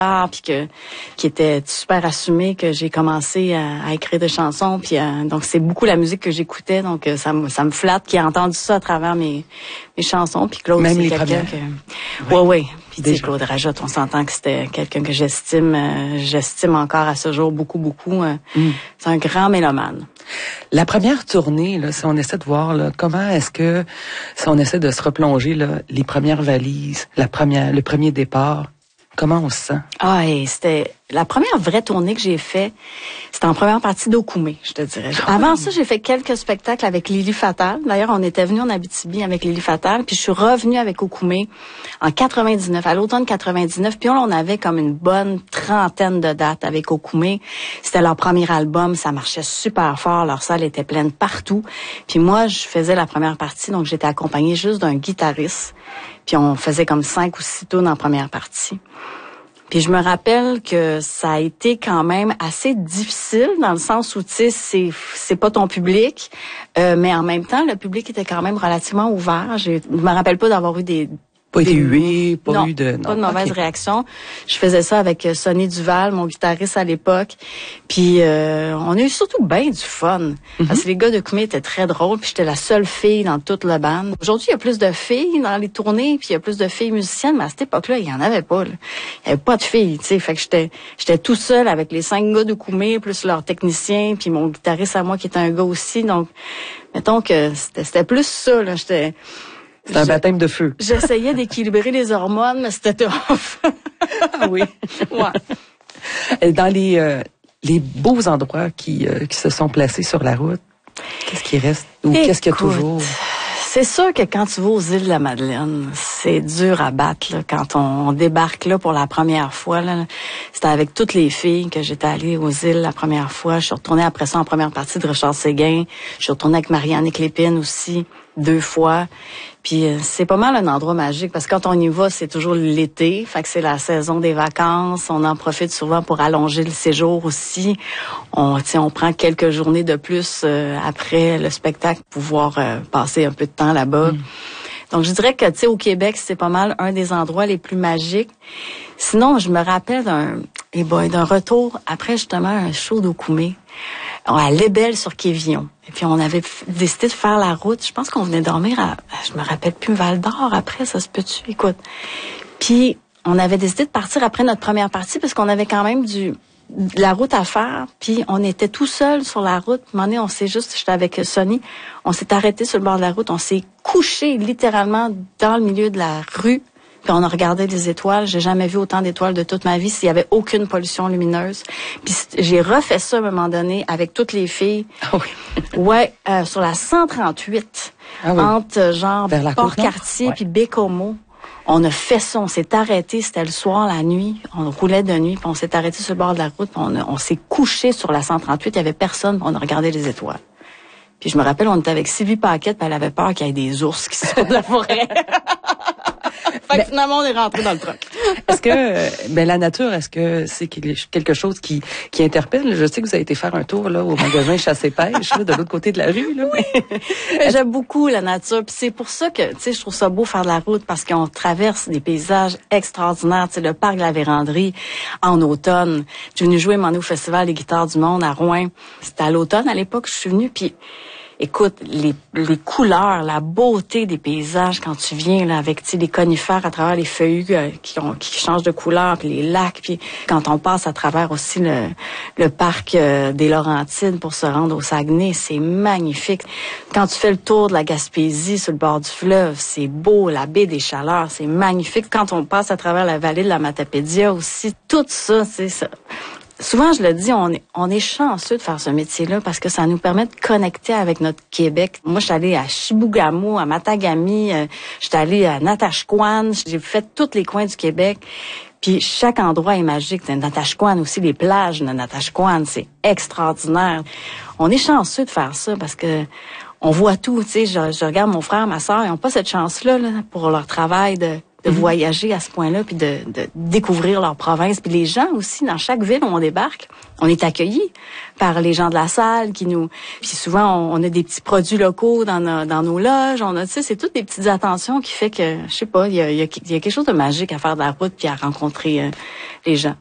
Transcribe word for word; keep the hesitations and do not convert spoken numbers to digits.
puis que qui était super assumé, que j'ai commencé à, à écrire des chansons, puis euh, donc c'est beaucoup la musique que j'écoutais, donc euh, ça me ça me flatte qu'il ait entendu ça à travers mes mes chansons. Puis Claude, même c'est les quelqu'un premières. que ouais ouais. Puis tu sais, Claude Rajotte, on s'entend que c'était quelqu'un que j'estime euh, j'estime encore à ce jour beaucoup beaucoup. Euh, mm. C'est un grand mélomane. La première tournée, là, si on essaie de voir là, comment est-ce que si on essaie de se replonger là, les premières valises, la première, le premier départ. Comment on se sent? Ah, et c'était la première vraie tournée que j'ai fait. C'était en première partie d'Okoumé, je te dirais. Ah, Avant oui. ça, j'ai fait quelques spectacles avec Lily Fatal. D'ailleurs, on était venu en Abitibi avec Lily Fatal, puis je suis revenue avec Okoumé en quatre-vingt-dix-neuf, à l'automne quatre-vingt-dix-neuf. Puis on avait comme une bonne trentaine de dates avec Okoumé. C'était leur premier album, ça marchait super fort, leur salle était pleine partout. Puis moi, je faisais la première partie, donc j'étais accompagnée juste d'un guitariste. Puis on faisait comme cinq ou six tunes en première partie. Puis je me rappelle que ça a été quand même assez difficile dans le sens où, tu sais, c'est c'est pas ton public, euh, mais en même temps, le public était quand même relativement ouvert. Je me rappelle pas d'avoir eu des... Pas été hué, pas non, eu de... Non, pas de mauvaise okay. réaction. Je faisais ça avec Sonny Duval, mon guitariste à l'époque. Puis euh, on a eu surtout bien du fun. Mm-hmm. Parce que les gars de Koumé étaient très drôles, puis j'étais la seule fille dans toute la bande. Aujourd'hui, il y a plus de filles dans les tournées, puis il y a plus de filles musiciennes, mais à cette époque-là, il y en avait pas. Là. Il y avait pas de filles, tu sais. Fait que j'étais j'étais tout seul avec les cinq gars de Koumé, plus leur technicien, puis mon guitariste à moi qui était un gars aussi. Donc, mettons que c'était, c'était plus ça, là. J'étais... C'est un baptême de feu. J'essayais d'équilibrer les hormones, mais c'était tough. Ah oui. Ouais. Dans les euh, les beaux endroits qui euh, qui se sont placés sur la route, qu'est-ce qui reste ou Écoute, qu'est-ce qu'il y a toujours? C'est sûr que quand tu vas aux îles de la Madeleine, c'est dur à battre. Là, quand on débarque là pour la première fois, là, c'était avec toutes les filles que j'étais allée aux îles la première fois. Je suis retournée après ça en première partie de Richard Séguin. Je suis retournée avec Marianne Clépine aussi, deux fois. Puis euh, c'est pas mal un endroit magique parce que quand on y va, c'est toujours l'été, fait que c'est la saison des vacances. On en profite souvent pour allonger le séjour aussi. On, tu sais, on prend quelques journées de plus euh, après le spectacle pour pouvoir euh, passer un peu de temps là-bas. Mm. Donc je dirais que tu sais au Québec, c'est pas mal un des endroits les plus magiques. Sinon, je me rappelle d'un eh boy, d'un retour après justement un show d'Okoumé à Lebel sur Quévillon. Et puis on avait décidé de faire la route. Je pense qu'on venait dormir à, je me rappelle plus, Val-d'Or après, ça se peut-tu, écoute. Puis on avait décidé de partir après notre première partie parce qu'on avait quand même du de la route à faire. Puis on était tout seul sur la route. À un moment donné, on s'est juste, j'étais avec Sonny, on s'est arrêté sur le bord de la route, on s'est couché littéralement dans le milieu de la rue. Puis on a regardé les étoiles. J'ai jamais vu autant d'étoiles de toute ma vie s'il y avait aucune pollution lumineuse. Puis j'ai refait ça à un moment donné avec toutes les filles. Ah oui. Ouais, euh, sur la cent trente-huit, ah oui. Entre genre Port-Cartier ouais. puis Bécomo. On a fait ça, on s'est arrêté, c'était le soir, la nuit. On roulait de nuit, puis on s'est arrêté sur le bord de la route. Puis on, a, on s'est couché sur la cent trente-huit. Il y avait personne, puis on a regardé les étoiles. Puis je me rappelle, on était avec Sylvie Paquette, puis elle avait peur qu'il y ait des ours qui sortent de la forêt. Fait que finalement, on est rentré dans le truck. Est-ce que, ben, la nature, est-ce que c'est quelque chose qui, qui interpelle? Je sais que vous avez été faire un tour, là, au magasin Chasse et Pêche, là, de l'autre côté de la rue, là. Oui. J'aime beaucoup la nature. Puis c'est pour ça que, tu sais, je trouve ça beau faire de la route parce qu'on traverse des paysages extraordinaires. Tu sais, le parc de la Vérandrie en automne. Je suis venue jouer mon au Festival des Guitares du Monde à Rouen. C'était à l'automne, à l'époque, je suis venue, puis écoute, les, les couleurs, la beauté des paysages quand tu viens là avec tu sais, les conifères à travers les feuillus euh, qui, ont, qui changent de couleur, puis les lacs, puis quand on passe à travers aussi le, le parc euh, des Laurentides pour se rendre au Saguenay, c'est magnifique. Quand tu fais le tour de la Gaspésie sur le bord du fleuve, c'est beau, la baie des Chaleurs, c'est magnifique. Quand on passe à travers la vallée de la Matapédia aussi, tout ça, c'est ça. Souvent, je le dis, on est, on est chanceux de faire ce métier-là parce que ça nous permet de connecter avec notre Québec. Moi, je suis allée à Chibougamau, à Matagami, euh, je suis allée à Natashquan, j'ai fait tous les coins du Québec. Puis chaque endroit est magique. Natashquan aussi, les plages de Natashquan, c'est extraordinaire. On est chanceux de faire ça parce que on voit tout. Tu sais, je, je regarde mon frère, ma sœur, ils n'ont pas cette chance-là là, pour leur travail de de Mm-hmm. voyager à ce point-là, puis de, de découvrir leur province. Puis les gens aussi, dans chaque ville où on débarque, on est accueillis par les gens de la salle qui nous... Puis souvent, on, on a des petits produits locaux dans nos, dans nos loges. On a, tu sais, c'est toutes des petites attentions qui fait que, je sais pas, il y a, il y a, il y a quelque chose de magique à faire de la route puis à rencontrer euh, les gens.